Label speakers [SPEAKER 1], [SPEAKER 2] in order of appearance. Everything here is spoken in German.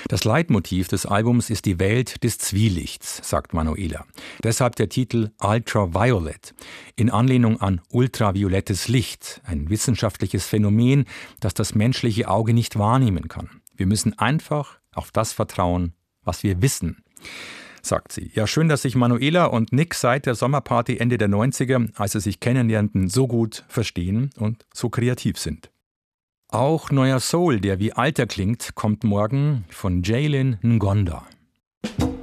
[SPEAKER 1] Das Leitmotiv des Albums ist die Welt des Zwielichts, sagt Manuela. Deshalb der Titel Ultraviolet, in Anlehnung an ultraviolettes Licht, ein wissenschaftliches Phänomen, das das menschliche Auge nicht wahrnehmen kann. Wir müssen einfach auf das vertrauen, was wir wissen, sagt sie. Ja, schön, dass sich Manuela und Nick seit der Sommerparty Ende der 90er, als sie sich kennenlernten, so gut verstehen und so kreativ sind. Auch neuer Soul, der wie alter klingt, kommt morgen von Jaylin Ngonda.